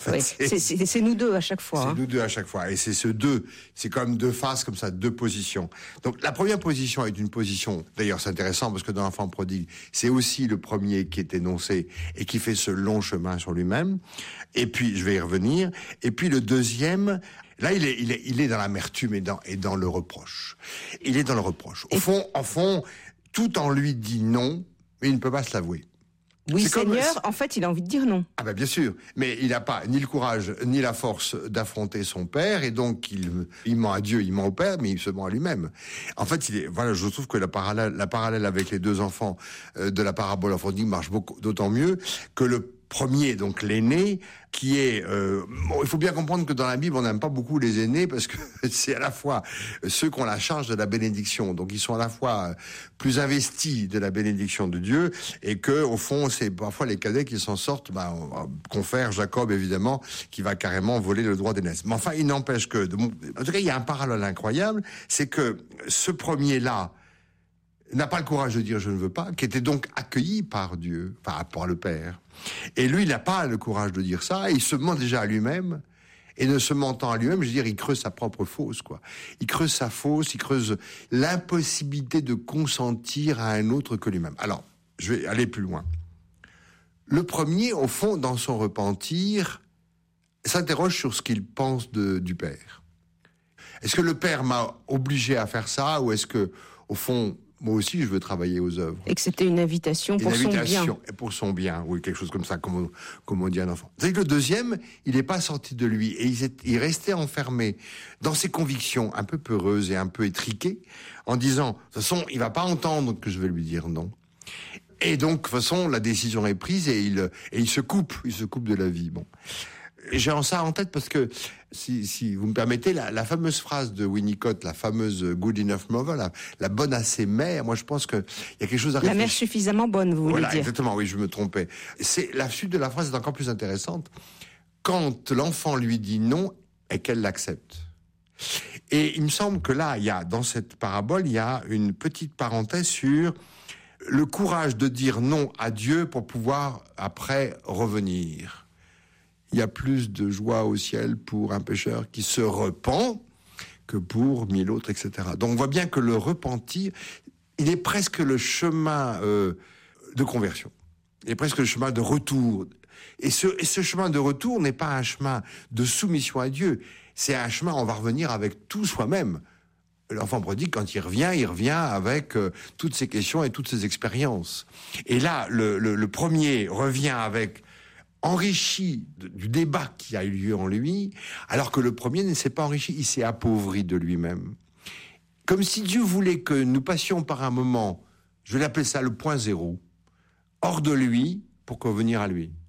En fait, oui. C'est nous deux à chaque fois. C'est nous deux à chaque fois. Et c'est c'est comme deux faces, comme ça, deux positions. Donc, la première position est une position, d'ailleurs, c'est intéressant parce que dans l'enfant prodigue, c'est aussi le premier qui est énoncé et qui fait ce long chemin sur lui-même. Et puis, je vais y revenir. Et puis, le deuxième, là, il est dans l'amertume et dans le reproche. Il est dans le reproche. Au fond, tout en lui dit non, mais il ne peut pas se l'avouer. Oui, Seigneur, en fait, il a envie de dire non. Ah ben bien sûr, mais il n'a pas ni le courage ni la force d'affronter son père, et donc il ment à Dieu, il ment au père, mais il se ment à lui-même. En fait, je trouve que la parallèle avec les deux enfants de la parabole prodigue marche d'autant mieux que le premier, donc l'aîné, qui est... il faut bien comprendre que dans la Bible, on n'aime pas beaucoup les aînés, parce que c'est à la fois ceux qui ont la charge de la bénédiction, donc ils sont à la fois plus investis de la bénédiction de Dieu, et que au fond, c'est parfois les cadets qui s'en sortent, confère Jacob, évidemment, qui va carrément voler le droit d'aînesse. Mais enfin, il n'empêche que... En tout cas, il y a un parallèle incroyable, c'est que ce premier-là n'a pas le courage de dire « je ne veux pas », qui était donc accueilli par Dieu, par le Père. Et lui, il n'a pas le courage de dire ça, et il se ment déjà à lui-même, et ne se mentant à lui-même, je veux dire, il creuse sa propre fosse, quoi. Il creuse sa fosse, il creuse l'impossibilité de consentir à un autre que lui-même. Alors, je vais aller plus loin. Le premier, au fond, dans son repentir, s'interroge sur ce qu'il pense du Père. Est-ce que le Père m'a obligé à faire ça, ou est-ce que, au fond, moi aussi, je veux travailler aux œuvres. Et que c'était une invitation pour son bien. Et pour son bien, oui, quelque chose comme ça, comme on dit à un enfant. C'est que le deuxième, il n'est pas sorti de lui, et il restait enfermé dans ses convictions un peu peureuses et un peu étriquées, en disant, de toute façon, il va pas entendre que je vais lui dire non. Et donc, de toute façon, la décision est prise, et il se coupe de la vie. Bon. J'ai ça en tête parce que, si vous me permettez, la fameuse phrase de Winnicott, la fameuse good enough mother, la bonne assez mère, moi je pense que il y a quelque chose à réfléchir. La mère suffisamment bonne, vous voulez dire. Voilà, exactement, oui, je me trompais. La suite de la phrase est encore plus intéressante. Quand l'enfant lui dit non et qu'elle l'accepte. Et il me semble que là, dans cette parabole, il y a une petite parenthèse sur le courage de dire non à Dieu pour pouvoir après revenir. Il y a plus de joie au ciel pour un pécheur qui se repent que pour 1000 autres, etc. Donc on voit bien que le repentir, il est presque le chemin de conversion. Il est presque le chemin de retour. Et ce chemin de retour n'est pas un chemin de soumission à Dieu. C'est un chemin, on va revenir avec tout soi-même. L'enfant prodigue, quand il revient avec toutes ses questions et toutes ses expériences. Et là, le premier revient avec... enrichi du débat qui a eu lieu en lui, alors que le premier ne s'est pas enrichi, il s'est appauvri de lui-même. Comme si Dieu voulait que nous passions par un moment, je vais l'appeler ça le point zéro, hors de lui, pour revenir à lui.